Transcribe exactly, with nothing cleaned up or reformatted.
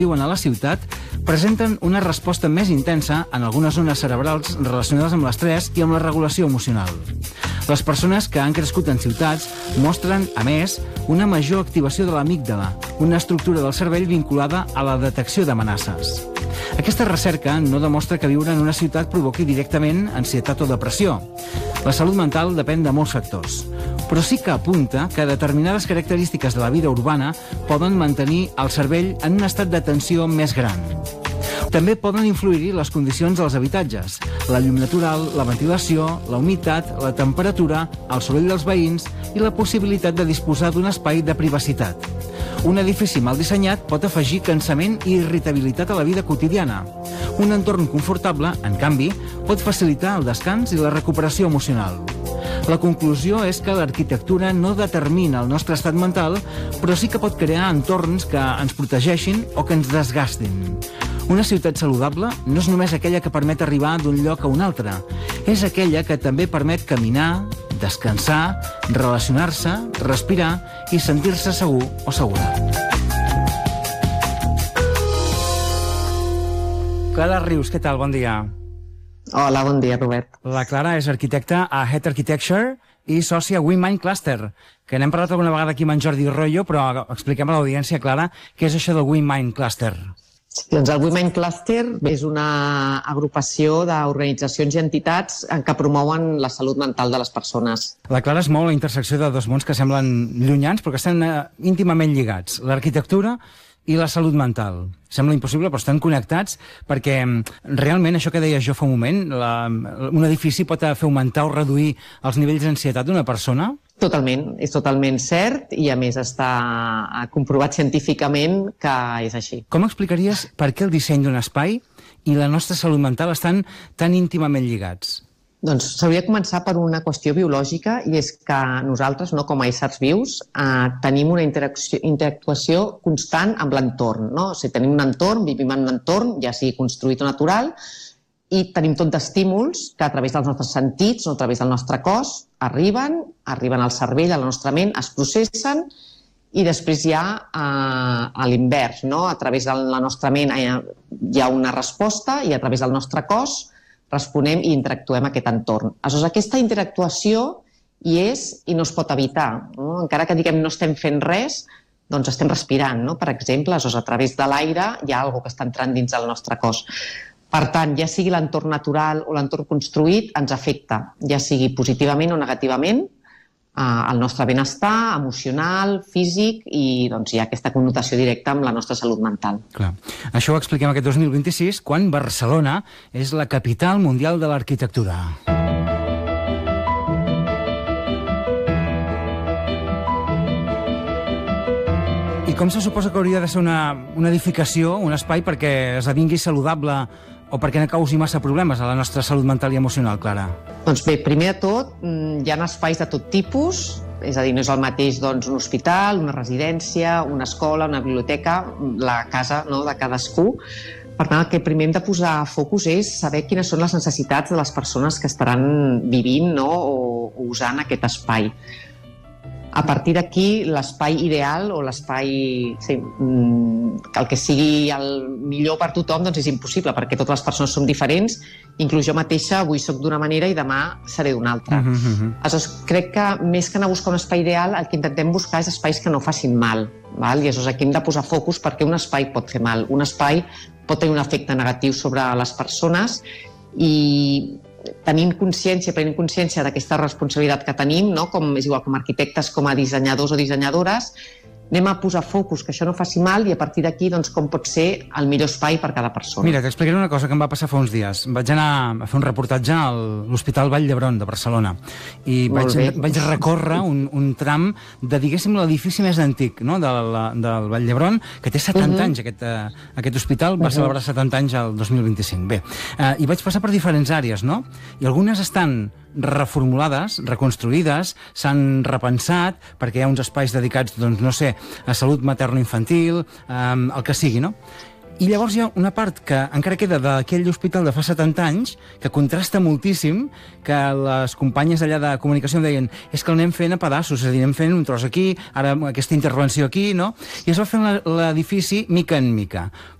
viuen a la ciutat presenten una resposta més intensa en algunes zones cerebrals relacionades amb l'estrès i amb la regulació emocional. Les persones que han crescut en ciutats mostren, a més, una major activació de l'amígdala, una estructura del cervell vinculada a la detecció d'amenaces. Aquesta recerca no demostra que viure en una ciutat provoqui directament ansietat o depressió. La salut mental depèn de molts factors, però sí que apunta que determinades característiques de la vida urbana poden mantenir el cervell en un estat de tensió més gran. També poden influir-hi les condicions dels habitatges, la llum natural, la ventilació, la humitat, la temperatura, el soroll dels veïns i la possibilitat de disposar d'un espai de privacitat. Un edifici mal dissenyat pot afegir cansament i irritabilitat a la vida quotidiana. Un entorn confortable, en canvi, pot facilitar el descans i la recuperació emocional. La conclusió és que l'arquitectura no determina el nostre estat mental, però sí que pot crear entorns que ens protegeixin o que ens desgastin. Una ciutat saludable no és només aquella que permet arribar d'un lloc a un altre. És aquella que també permet caminar, descansar, relacionar-se, respirar i sentir-se segur o segura. Clara Rius, què tal? Bon dia. Hola, bon dia, Robert. La Clara és arquitecta a Head Architecture i sòcia a WeMind Cluster, que n'hem parlat alguna vegada aquí amb en Jordi Royo, però expliquem a l'audiència, Clara, què és això del WeMind Cluster. Doncs el WeMind Cluster és una agrupació d'organitzacions i entitats que promouen la salut mental de les persones. La Clara és molt la intersecció de dos mons que semblen llunyans, però que estan íntimament lligats. L'arquitectura i la salut mental. Sembla impossible, però estan connectats perquè realment, això que deies jo fa un moment, la, un edifici pot fer augmentar o reduir els nivells d'ansietat d'una persona? Totalment, és totalment cert i a més està comprovat científicament que és així. Com explicaries per què el disseny d'un espai i la nostra salut mental estan tan íntimament lligats? Doncs s'hauria de començar per una qüestió biològica i és que nosaltres, no, com a éssers vius, eh, tenim una interacció, interactuació constant amb l'entorn. No? O sigui, tenim un entorn, vivim en un entorn, ja sigui construït o natural, i tenim tot d'estímuls que a través dels nostres sentits o a través del nostre cos arriben, arriben al cervell, a la nostra ment, es processen i després hi ha eh, a l'invers, no? A través de la nostra ment hi ha, hi ha una resposta i a través del nostre cos responem i interactuem amb aquest entorn. Aleshores, aquesta interactuació hi és i no es pot evitar. No? Encara que diguem no estem fent res, doncs estem respirant, no? Per exemple, aleshores, a través de l'aire hi ha alguna cosa que està entrant dins del nostre cos. Per tant, ja sigui l'entorn natural o l'entorn construït, ens afecta, ja sigui positivament o negativament, eh, el nostre benestar emocional, físic, i doncs, hi ha aquesta connotació directa amb la nostra salut mental. Clar. Això ho expliquem aquest dos mil vint-i-sis, quan Barcelona és la capital mundial de l'arquitectura. I com se suposa que hauria de ser una, una edificació, un espai, perquè esdevingui saludable o perquè no causi massa problemes a la nostra salut mental i emocional, Clara? Doncs bé, primer de tot, hi ha espais de tot tipus, és a dir, no és el mateix doncs, un hospital, una residència, una escola, una biblioteca, la casa, no, de cadascú. Per tant, el que primer hem de posar focus és saber quines són les necessitats de les persones que estaran vivint, no, o, o usant aquest espai. A partir d'aquí, l'espai ideal o l'espai, sí, el que sigui el millor per tothom, doncs és impossible, perquè totes les persones som diferents, inclús jo mateixa avui soc d'una manera i demà seré d'una altra. Uh -huh. Aleshores, crec que més que anar a buscar un espai ideal, el que intentem buscar és espais que no facin mal. Val? I aleshores aquí hem de posar focus perquè un espai pot fer mal. Un espai pot tenir un efecte negatiu sobre les persones i tenint consciència, prenent consciència d'aquesta responsabilitat que tenim, no? Com, és igual com a arquitectes, com a dissenyadors o dissenyadores, anem a posar focus, que això no faci mal, i a partir d'aquí, doncs, com pot ser el millor espai per cada persona. Mira, t'explicaré una cosa que em va passar fa uns dies. Vaig anar a fer un reportatge a l'Hospital Vall d'Hebron de Barcelona i vaig, vaig recórrer un, un tram de, diguéssim, l'edifici més antic, no?, de la, del Vall d'Hebron, que té setanta uh-huh. anys, aquest, uh, aquest hospital va uh-huh. celebrar setanta anys el dos mil vint-i-cinc. Bé, uh, i vaig passar per diferents àrees, no?, i algunes estan reformulades, reconstruïdes, s'han repensat perquè hi ha uns espais dedicats, doncs, no sé, a salut materno-infantil, eh, el que sigui, no? I llavors hi ha una part que encara queda d'aquell hospital de fa setanta anys, que contrasta moltíssim, que les companyes allà de comunicació em deien és que el anem fent a pedaços, és a dir, anem fent un tros aquí, ara aquesta intervenció aquí, no? I es va fent l'edifici mica en mica.